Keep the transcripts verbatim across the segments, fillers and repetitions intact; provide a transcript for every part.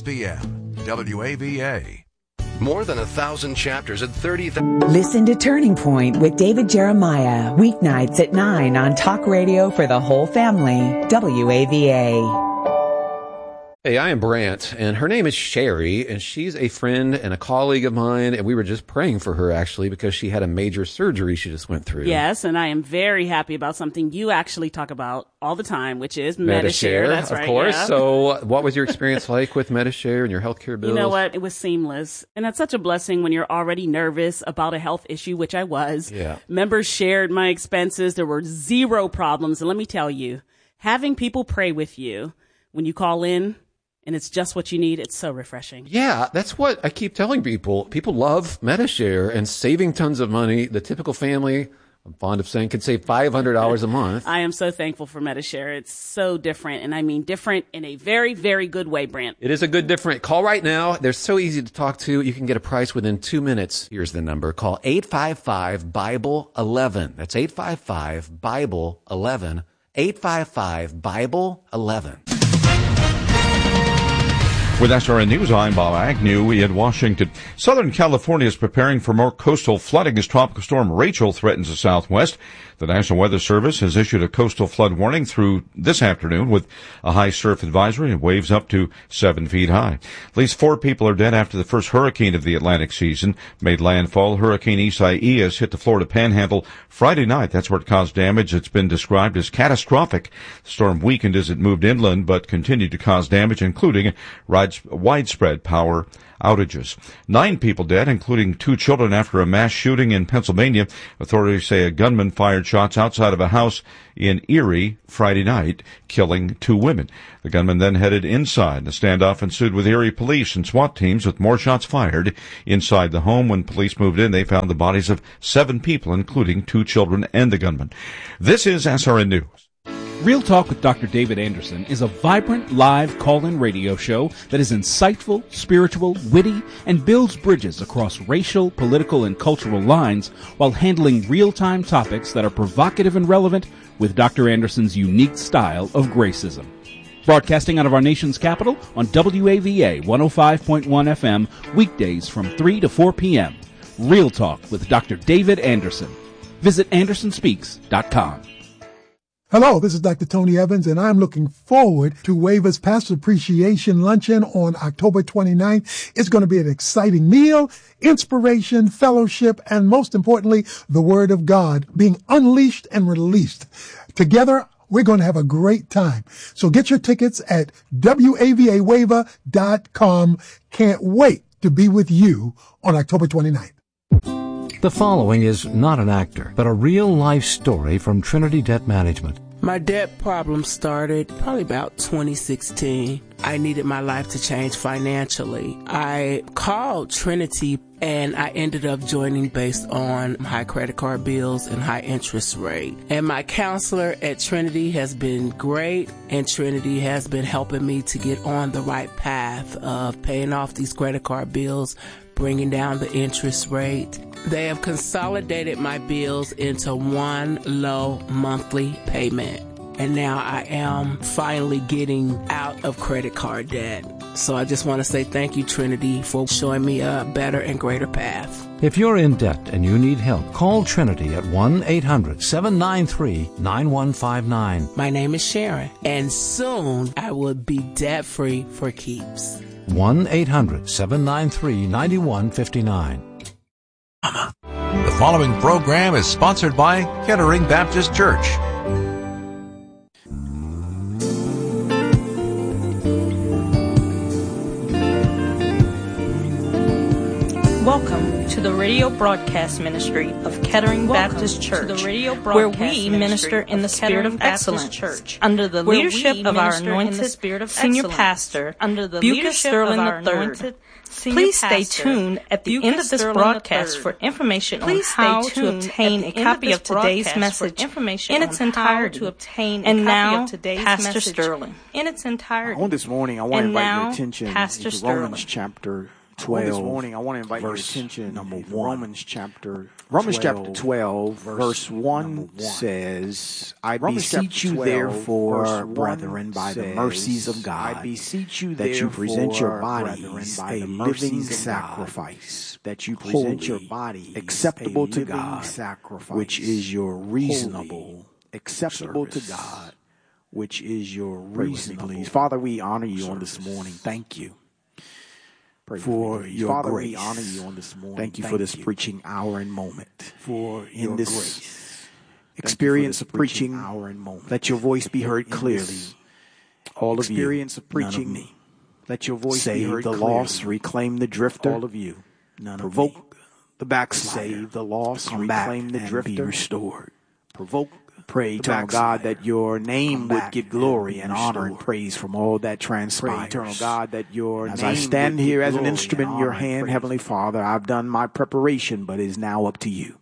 p m W A V A. More than a thousand chapters at thirty th- Listen to Turning Point with David Jeremiah, weeknights at nine on Talk Radio for the whole family, W A V A. Hey, I am Brant, and her name is Sherry, and she's a friend and a colleague of mine, and we were just praying for her, actually, because she had a major surgery she just went through. Yes, and I am very happy about something you actually talk about all the time, which is Medi-Share. Medi-Share, That's of right, course. yeah. So what was your experience like with Medi-Share and your healthcare bills? You know what? It was seamless. And that's such a blessing when you're already nervous about a health issue, which I was. Yeah. Members shared my expenses. There were zero problems. And let me tell you, having people pray with you when you call in, and it's just what you need, it's so refreshing. Yeah, that's what I keep telling people. People love Medi-Share and saving tons of money. The typical family, I'm fond of saying, can save five hundred dollars a month. I am so thankful for Medi-Share. It's so different, and I mean different in a very, very good way, Brant. It is a good different. Call right now. They're so easy to talk to. You can get a price within two minutes. Here's the number. Call eight five five, Bible eleven. That's eight five five, Bible eleven. eight five five, Bible eleven. With S R N News, I'm Bob Agnew in Washington. Southern California is preparing for more coastal flooding as Tropical Storm Rachel threatens the southwest. The National Weather Service has issued a coastal flood warning through this afternoon with a high surf advisory and waves up to seven feet high. At least four people are dead after the first hurricane of the Atlantic season made landfall. Hurricane Isaias hit the Florida Panhandle Friday night. That's where it caused damage. It's been described as catastrophic. The storm weakened as it moved inland, but continued to cause damage, including widespread power outages. Nine people dead, including two children, after a mass shooting in Pennsylvania. Authorities say a gunman fired shots outside of a house in Erie Friday night, killing two women. The gunman then headed inside. The standoff ensued with Erie police and SWAT teams, with more shots fired inside the home. When police moved in, they found the bodies of seven people, including two children and the gunman. This is S R N News. Real Talk with Doctor David Anderson is a vibrant live call-in radio show that is insightful, spiritual, witty, and builds bridges across racial, political, and cultural lines while handling real-time topics that are provocative and relevant with Doctor Anderson's unique style of gracism. Broadcasting out of our nation's capital on W A V A one oh five point one F M weekdays from three to four p.m. Real Talk with Doctor David Anderson. Visit anderson speaks dot com. Hello, this is Doctor Tony Evans, and I'm looking forward to Waver's Pastor Appreciation Luncheon on October twenty-ninth. It's going to be an exciting meal, inspiration, fellowship, and most importantly, the Word of God being unleashed and released. Together, we're going to have a great time. So get your tickets at W A V A waiver dot com. Can't wait to be with you on October twenty-ninth. The following is not an actor, but a real-life story from Trinity Debt Management. My debt problem started probably about twenty sixteen. I needed my life to change financially. I called Trinity and I ended up joining based on high credit card bills and high interest rate. And my counselor at Trinity has been great, and Trinity has been helping me to get on the right path of paying off these credit card bills, bringing down the interest rate. They have consolidated my bills into one low monthly payment. And now I am finally getting out of credit card debt. So I just want to say thank you, Trinity, for showing me a better and greater path. If you're in debt and you need help, call Trinity at one eight hundred seven nine three nine one five nine. My name is Sharon, and soon I will be debt-free for keeps. one eight hundred seven nine three nine one five nine. The following program is sponsored by Kettering Baptist Church. Welcome to the radio broadcast ministry of Kettering Welcome Baptist Church, to the radio where broadcast we minister in the spirit of excellence Church, under the where leadership we of our minister in the anointed spirit of senior excellence, pastor, under the Bucas leadership Sterling of our the third. anointed senior Please stay pastor, tuned at the Bucas end of this Sterling broadcast the for third. information on Please stay how to tuned obtain at a the end copy of of this today's broadcast message for information in its on how entirety. to obtain a and copy now, of today's Pastor message Sterling in its entirety. On this morning, I want to and invite now, your attention Pastor to Sterling. Romans chapter twelve. This morning, I want to invite your attention number to one. Romans chapter Romans twelve, chapter twelve, verse, verse one, one says, I Romans beseech you twelve, therefore, verse brethren, by the says, mercies of God, I beseech you that you present your therefore, bodies brethren, by a the living mercies of sacrifice, that you present holy, your bodies acceptable a to living God, sacrifice, which is your reasonable, holy, acceptable service. to God, which is your Pray with me, reasonable. please. Father, we honor you service. on this morning. Thank you Pray for with me, your Father, grace. we honor you on this morning. Thank you Thank for this you preaching hour and moment. for in your this grace. experience Thank you of for this preaching preaching, hour and moment. let your voice be heard In clearly. this All of you, experience of preaching, none of me. let your voice Save be heard the clearly. lost, reclaim the drifter. All of you, none Provoke of me. the backslider. Save the lost, Come back reclaim the and drifter. be restored. Provoke Pray, the eternal God, backslider. that your name Come would back get glory and and, be honor and restored. praise from all that transpires. Pray, eternal God, that your As name I stand would here get as an glory instrument and in your honor and hand, praise. Heavenly Father, I've done my preparation, but it is now up to you.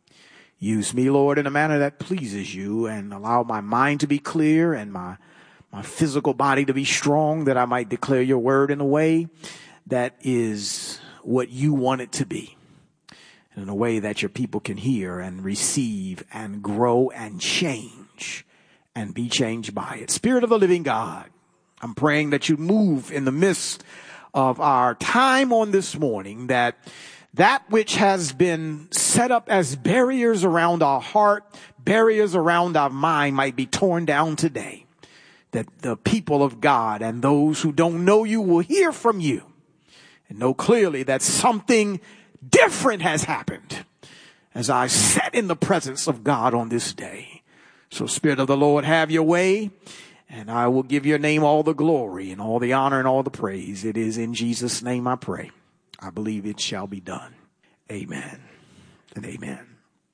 Use me, Lord, in a manner that pleases you, and allow my mind to be clear and my, my physical body to be strong, that I might declare your word in a way that is what you want it to be, in a way that your people can hear and receive and grow and change and be changed by it. Spirit of the living God, I'm praying that you move in the midst of our time on this morning, that that which has been set up as barriers around our heart, barriers around our mind might be torn down today. That the people of God and those who don't know you will hear from you and know clearly that something different has happened as I sat in the presence of God on this day. So Spirit of the Lord, have your way, and I will give your name all the glory and all the honor and all the praise. It is in Jesus' name I pray. I believe it shall be done. Amen and amen.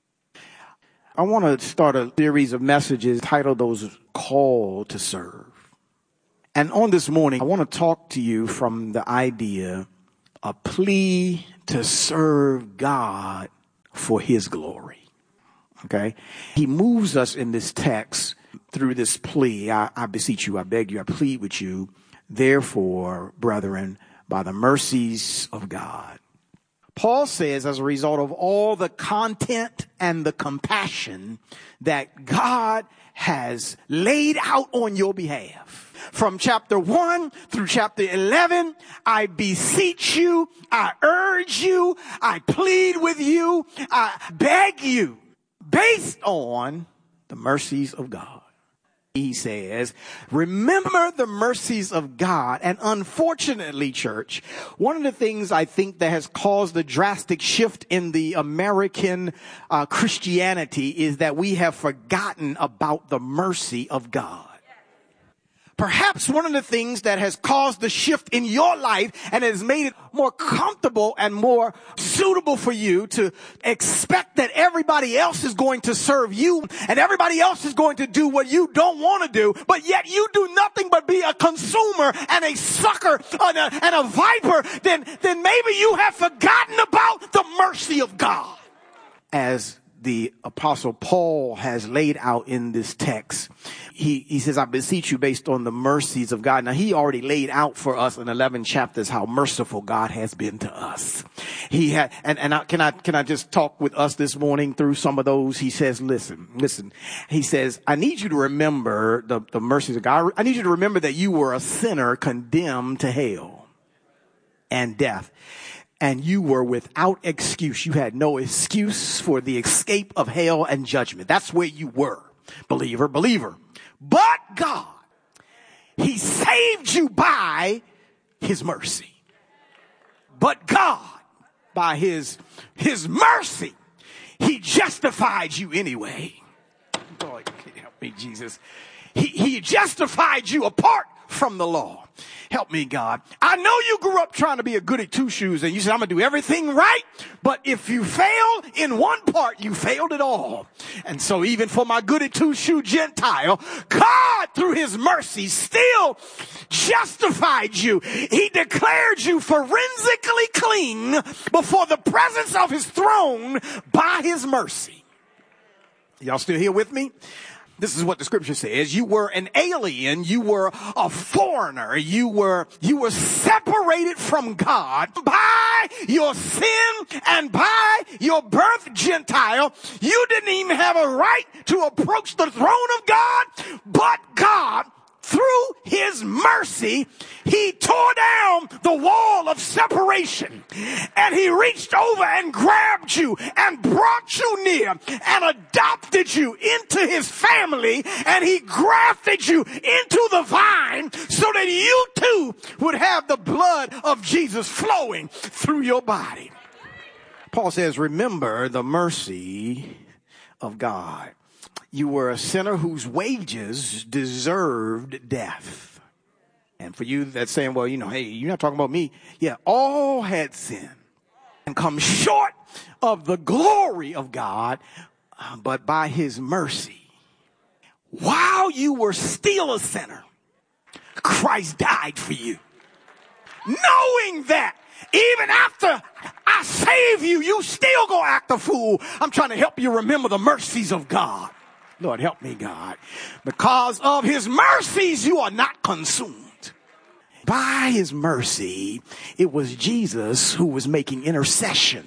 I want to start a series of messages titled those Called to Serve. And on this morning, I want to talk to you from the idea, a plea to serve God for his glory. Okay. He moves us in this text through this plea. I, I beseech you, I beg you, I plead with you. Therefore, brethren, by the mercies of God. Paul says, as a result of all the content and the compassion that God has laid out on your behalf. From chapter one through chapter eleven, I beseech you, I urge you, I plead with you, I beg you, based on the mercies of God. He says, remember the mercies of God. And unfortunately, church, one of the things I think that has caused a drastic shift in the American uh, Christianity is that we have forgotten about the mercy of God. Perhaps one of the things that has caused the shift in your life and has made it more comfortable and more suitable for you to expect that everybody else is going to serve you and everybody else is going to do what you don't want to do, but yet you do nothing but be a consumer and a sucker and a, and a viper, then, then maybe you have forgotten about the mercy of God. As the Apostle Paul has laid out in this text, he, he says, I beseech you based on the mercies of God. Now, he already laid out for us in eleven chapters how merciful God has been to us. He had, and, and I, can I, can I just talk with us this morning through some of those? He says, listen, listen, he says, I need you to remember the, the mercies of God. I need you to remember that you were a sinner condemned to hell and death. And you were without excuse. You had no excuse for the escape of hell and judgment. That's where you were, believer, believer. But God, he saved you by his mercy. But God, by his, his mercy, he justified you anyway. Oh, help me, Jesus. He, he justified you apart from the law. Help me, God. I know you grew up trying to be a goody two-shoes and you said, I'm going to do everything right. But if you fail in one part, you failed it all. And so even for my goody two-shoe Gentile, God, through his mercy, still justified you. He declared you forensically clean before the presence of his throne by his mercy. Y'all still here with me? This is what the scripture says. You were an alien. You were a foreigner. You were, you were separated from God by your sin and by your birth Gentile. You didn't even have a right to approach the throne of God, but God, through his mercy, he tore down the wall of separation, and he reached over and grabbed you and brought you near and adopted you into his family, and he grafted you into the vine so that you too would have the blood of Jesus flowing through your body. Paul says, remember the mercy of God. You were a sinner whose wages deserved death. And for you that's saying, well, you know, hey, you're not talking about me. Yeah, all had sinned and come short of the glory of God, but by his mercy, while you were still a sinner, Christ died for you. Knowing that even after I save you, you still gonna act a fool. I'm trying to help you remember the mercies of God. Lord, help me, God. Because of his mercies, you are not consumed. By his mercy, it was Jesus who was making intercession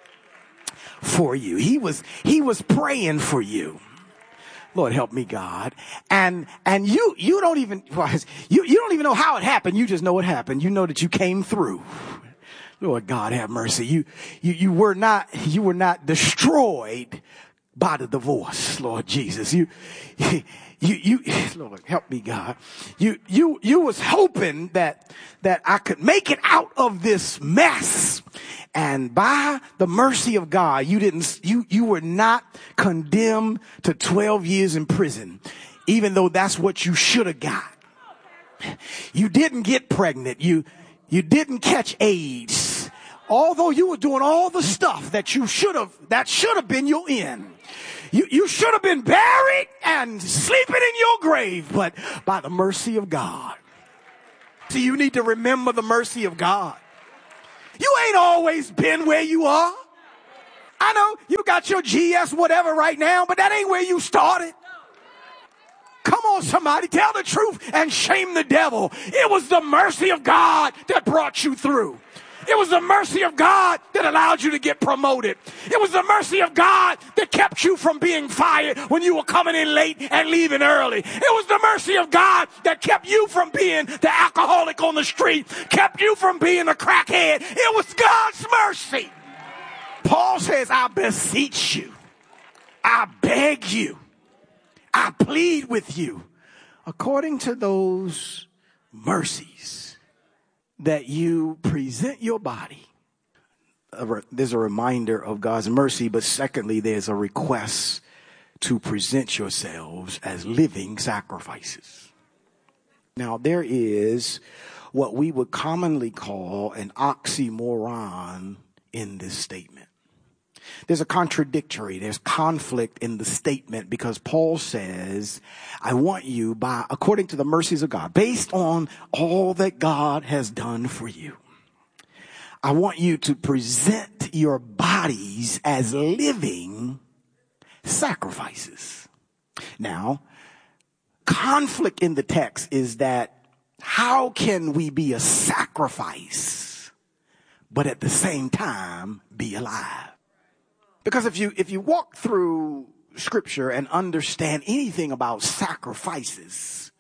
for you. He was, he was praying for you. Lord, help me, God. And, and you, you don't even, you, you don't even know how it happened. You just know it happened. You know that you came through. Lord God, have mercy. You, you, you were not, you were not destroyed by the divorce, Lord Jesus. You, you, you, Lord, help me, God. You, you, you was hoping that, that I could make it out of this mess. And by the mercy of God, you didn't, you, you were not condemned to twelve years in prison, even though that's what you should have got. You didn't get pregnant. You, you didn't catch AIDS. Although you were doing all the stuff that you should have, that should have been your end. You, you should have been buried and sleeping in your grave, but by the mercy of God. So you need to remember the mercy of God. You ain't always been where you are. I know you got your G S whatever right now, but that ain't where you started. Come on, somebody, tell the truth and shame the devil. It was the mercy of God that brought you through. It was the mercy of God that allowed you to get promoted. It was the mercy of God that kept you from being fired when you were coming in late and leaving early. It was the mercy of God that kept you from being the alcoholic on the street, kept you from being a crackhead. It was God's mercy. Paul says, I beseech you, I beg you, I plead with you, according to those mercies, that you present your body. There's a reminder of God's mercy, but secondly, there's a request to present yourselves as living sacrifices. Now, there is what we would commonly call an oxymoron in this statement. There's a contradictory, there's conflict in the statement, because Paul says, I want you by, according to the mercies of God, based on all that God has done for you, I want you to present your bodies as living sacrifices. Now, conflict in the text is that how can we be a sacrifice, but at the same time be alive? Because if you, if you walk through scripture and understand anything about sacrifices,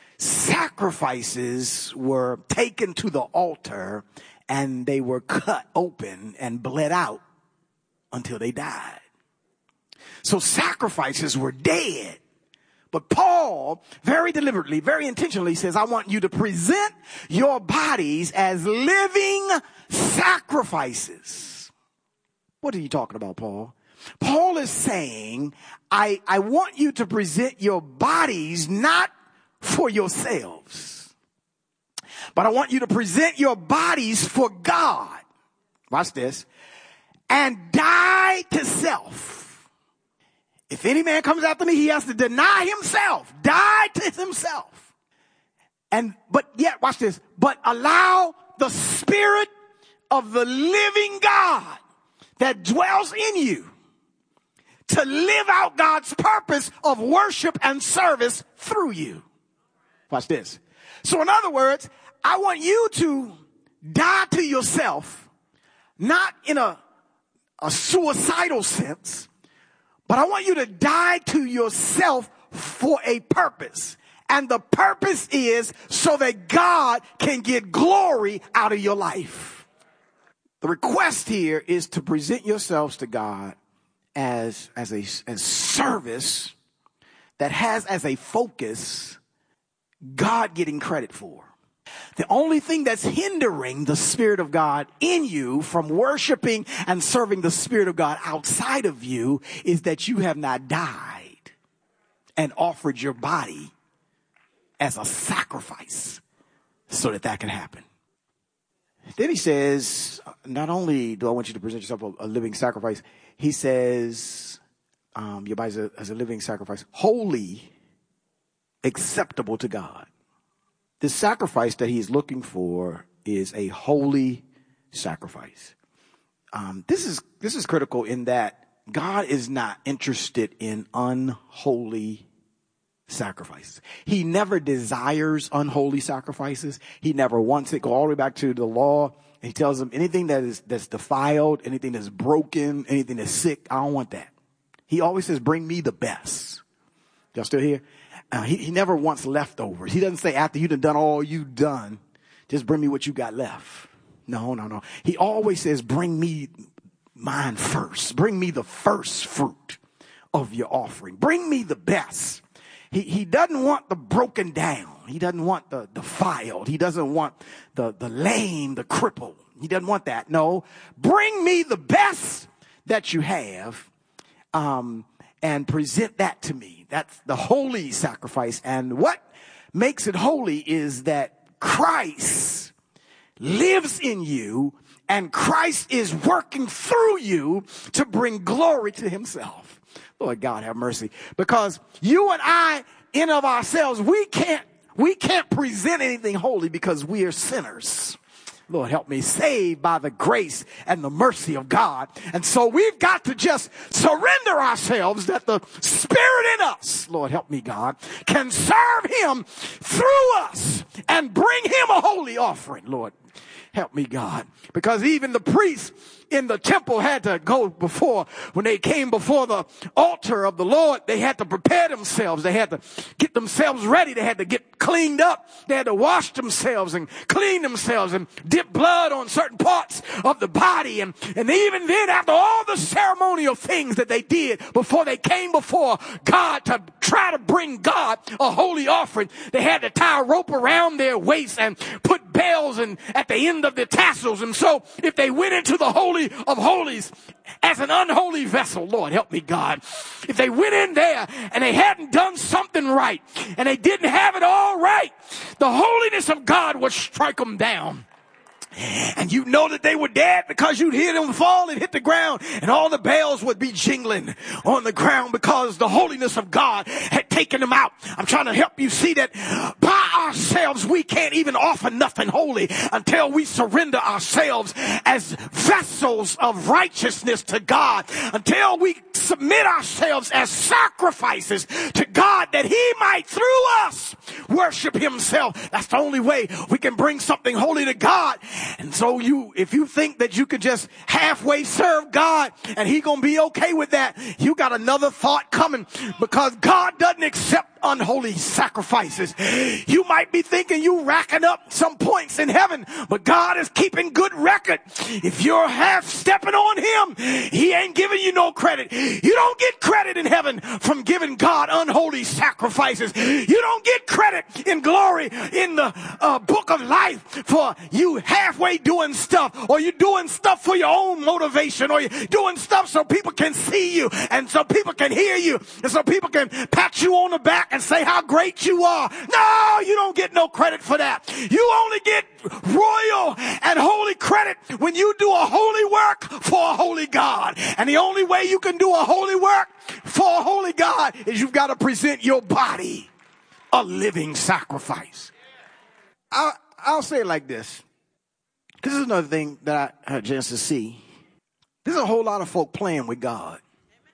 sacrifices were taken to the altar and they were cut open and bled out until they died. So sacrifices were dead. But Paul very deliberately, very intentionally says, I want you to present your bodies as living sacrifices. What are you talking about, Paul? Paul is saying, I, I want you to present your bodies not for yourselves, but I want you to present your bodies for God. Watch this. And die to self. If any man comes after me, he has to deny himself, die to himself. And, but yet, watch this, but allow the Spirit of the living God that dwells in you to live out God's purpose of worship and service through you. Watch this. So in other words, I want you to die to yourself, not in a, a suicidal sense, but I want you to die to yourself for a purpose. And the purpose is so that God can get glory out of your life. The request here is to present yourselves to God as, as a as service that has as a focus God getting credit for. The only thing that's hindering the Spirit of God in you from worshiping and serving the Spirit of God outside of you is that you have not died and offered your body as a sacrifice so that that can happen. Then he says, not only do I want you to present yourself a, a living sacrifice, he says, um, your body as a, as a living sacrifice, holy, acceptable to God. The sacrifice that he's looking for is a holy sacrifice. Um, this is this is critical in that God is not interested in unholy sacrifices. He never desires unholy sacrifices. He never wants it. Go all the way back to the law. He tells them anything that is that's defiled, anything that's broken, anything that's sick, I don't want that. He always says, bring me the best. Y'all still here? Uh, he, he never wants leftovers. He doesn't say after you've done all you've done, just bring me what you got left. No, no, no. He always says, bring me mine first. Bring me the first fruit of your offering. Bring me the best. He, he doesn't want the broken down. He doesn't want the defiled. He doesn't want the, the lame, the crippled. He doesn't want that. No, bring me the best that you have, um, and present that to me. That's the holy sacrifice. And what makes it holy is that Christ lives in you and Christ is working through you to bring glory to himself. Lord God, have mercy. Because you and I, in of ourselves, we can't, we can't present anything holy because we are sinners. Lord, help me, saved by the grace and the mercy of God. And so we've got to just surrender ourselves that the Spirit in us, Lord, help me, God, can serve him through us and bring him a holy offering. Lord, help me, God, because even the priests in the temple had to go before, when they came before the altar of the Lord, they had to prepare themselves. They had to get themselves ready. They had to get cleaned up. They had to wash themselves and clean themselves and dip blood on certain parts of the body. And, and even then, after all the ceremonial things that they did before they came before God to try to bring God a holy offering, they had to tie a rope around their waist and put bells and at the end of the tassels. And so if they went into the holy of holies as an unholy vessel, Lord, help me, God. If they went in there and they hadn't done something right and they didn't have it all right, the holiness of God would strike them down. And you know that they were dead because you'd hear them fall and hit the ground, and all the bells would be jingling on the ground because the holiness of God had taken them out. I'm trying to help you see that by ourselves we can't even offer nothing holy until we surrender ourselves as vessels of righteousness to God, until we submit ourselves as sacrifices to God that he might through us worship himself. That's the only way we can bring something holy to God. And so you, if you think that you could just halfway serve God and he gonna be okay with that, you got another thought coming, because God doesn't accept unholy sacrifices. You might be thinking you racking up some points in heaven, but God is keeping good record. If you're half stepping on him, he ain't giving you no credit. You don't get credit in heaven from giving God unholy sacrifices. You don't get credit in glory in the uh, book of life for you halfway doing stuff, or you doing stuff for your own motivation, or you're doing stuff so people can see you and so people can hear you and so people can pat you on the back and say how great you are. No, you don't get no credit for that. You only get royal and holy credit when you do a holy work for a holy God. And the only way you can do a holy work for a holy God is you've got to present your body a living sacrifice. I'll, I'll say it like this, because this is another thing that I had a chance to see. There's a whole lot of folk playing with God.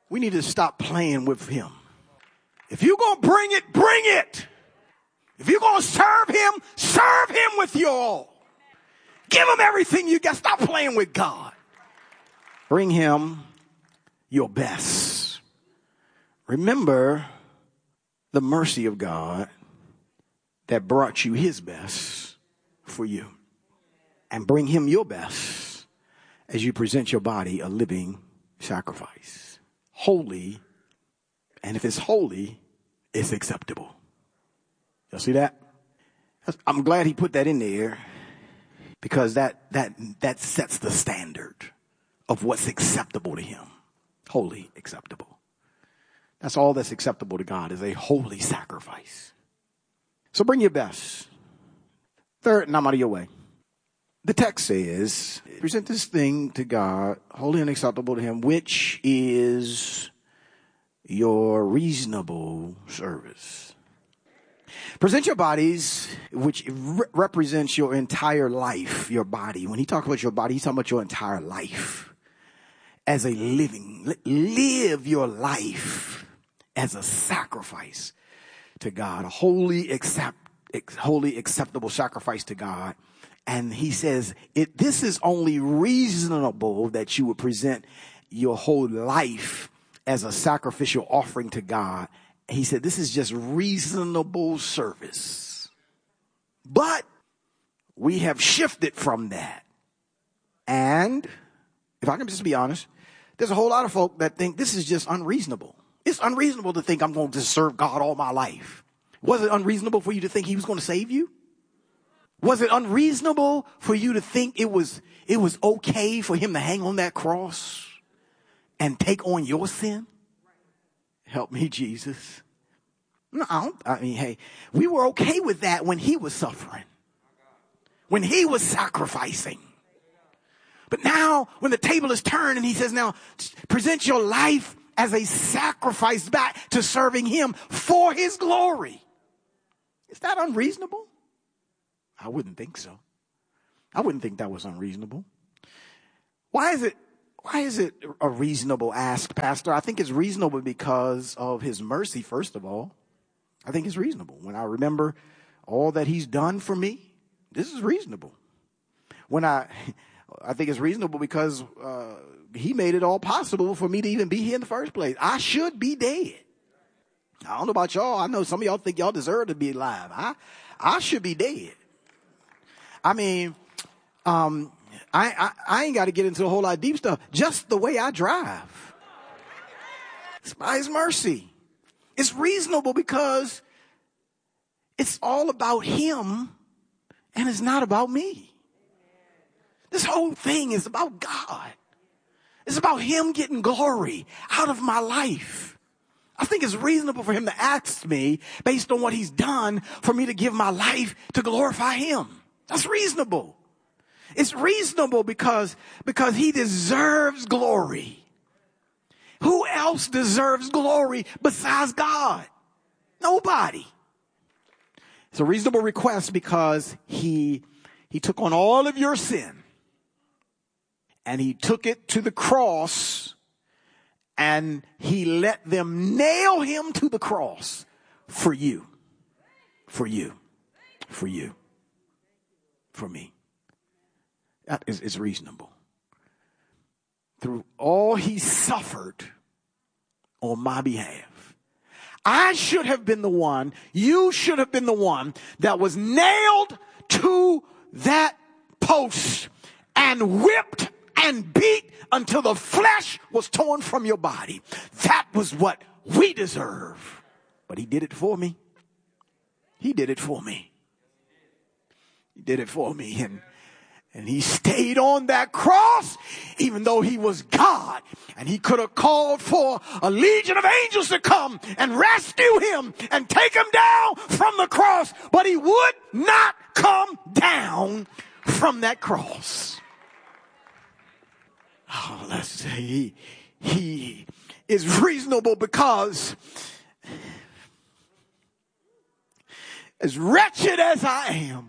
We need to stop playing with him. If you're going to bring it, bring it. If you're going to serve him, serve him with your all. Give him everything you got. Stop playing with God. Bring him your best. Remember the mercy of God that brought you his best for you. And bring him your best as you present your body a living sacrifice. Holy. And if it's holy, it's acceptable. Y'all see that? I'm glad he put that in there because that, that, that sets the standard of what's acceptable to him. Holy, acceptable. That's all that's acceptable to God is a holy sacrifice. So bring your best. Third, and I'm out of your way. The text says, present this thing to God, holy and acceptable to him, which is your reasonable service. Present your bodies, which re- represents your entire life, your body. When he talks about your body, he's talking about your entire life as a living. Live your life as a sacrifice to God, a holy, accept, holy acceptable sacrifice to God. And he says, it, this is only reasonable that you would present your whole life as a sacrificial offering to God. He said, this is just reasonable service. But we have shifted from that. And if I can just be honest, there's a whole lot of folk that think this is just unreasonable. It's unreasonable to think I'm going to serve God all my life. Was it unreasonable for you to think he was going to save you? Was it unreasonable for you to think it was, it was okay for him to hang on that cross and take on your sin? Help me, Jesus. No, I, don't, I mean, hey, we were okay with that when he was suffering, when he was sacrificing. But now when the table is turned and he says, now present your life as a sacrifice back to serving him for his glory. Is that unreasonable? I wouldn't think so. I wouldn't think that was unreasonable. Why is it, why is it a reasonable ask, Pastor? I think it's reasonable because of his mercy, first of all. I think it's reasonable. When I remember all that he's done for me, this is reasonable. When I, I think it's reasonable because uh, he made it all possible for me to even be here in the first place. I should be dead. I don't know about y'all. I know some of y'all think y'all deserve to be alive. I, I should be dead. I mean, um, I, I, I ain't got to get into a whole lot of deep stuff. Just the way I drive. It's by his mercy. It's reasonable because it's all about him and it's not about me. This whole thing is about God. It's about him getting glory out of my life. I think it's reasonable for him to ask me, based on what he's done, for me to give my life to glorify him. That's reasonable. It's reasonable because, because he deserves glory. Who else deserves glory besides God? Nobody. It's a reasonable request because he, he took on all of your sin and he took it to the cross and he let them nail him to the cross for you, for you, for you. For me. That is, is reasonable. Through all he suffered on my behalf. I should have been the one, you should have been the one that was nailed to that post and whipped and beat until the flesh was torn from your body. That was what we deserve. But he did it for me. He did it for me. He did it for me. And, and he stayed on that cross, even though he was God. And he could have called for a legion of angels to come and rescue him and take him down from the cross. But he would not come down from that cross. Oh, let's say he, he is reasonable because as wretched as I am,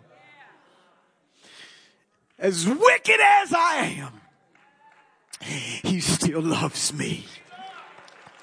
as wicked as I am, he still loves me.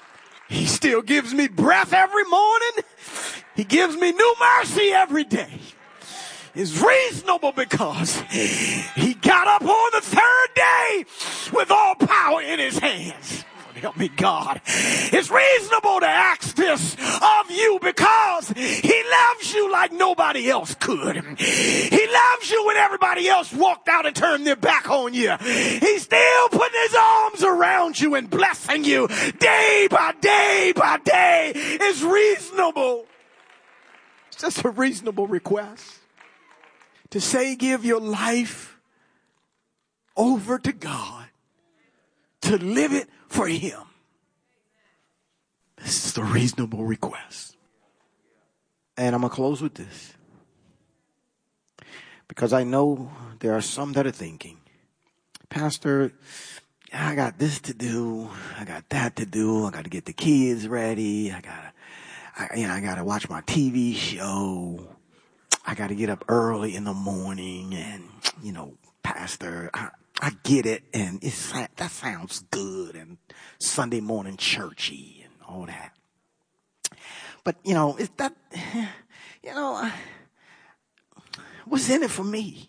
He still gives me breath every morning. He gives me new mercy every day. It's reasonable because he got up on the third day with all power in his hands. Help me, God. It's reasonable to ask this of you because he loves you like nobody else could. He loves you when everybody else walked out and turned their back on you. He's still putting his arms around you and blessing you day by day by day. It's reasonable. It's just a reasonable request to say give your life over to God, to live it for him. This is the reasonable request. And I'm going to close with this. Because I know there are some that are thinking, Pastor, I got this to do. I got that to do. I got to get the kids ready. I got to, I, you know, I got to watch my T V show. I got to get up early in the morning and, you know, Pastor, I, I get it, and it's that sounds good, and Sunday morning churchy and all that. But you know, is that you know what's in it for me?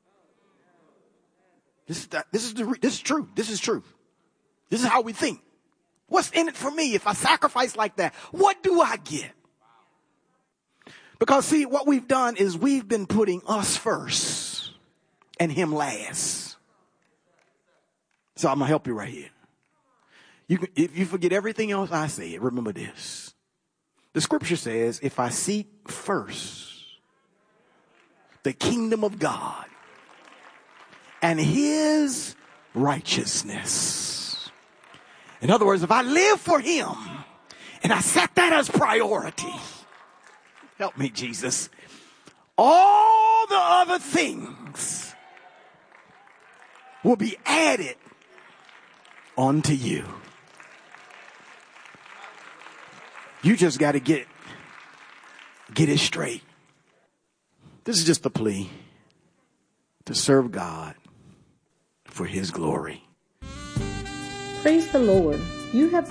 This is that, this is the this is true. This is true. This is how we think. What's in it for me if I sacrifice like that? What do I get? Because see, what we've done is we've been putting us first and him last. So I'm going to help you right here. You can, if you forget everything else I said, remember this. The scripture says, if I seek first the kingdom of God and his righteousness. In other words, if I live for him and I set that as priority, help me, Jesus, all the other things will be added onto you. You just got to get get it straight. This is just a plea to serve God for his glory. Praise the Lord. You have